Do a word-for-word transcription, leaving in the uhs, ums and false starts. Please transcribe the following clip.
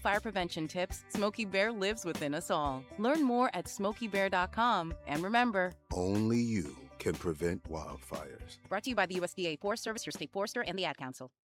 wildfire prevention tips, Smokey Bear lives within us all. Learn more at smokey bear dot com. And remember, only you can prevent wildfires. Brought to you by the U S D A Forest Service, your state forester, and the Ad Council.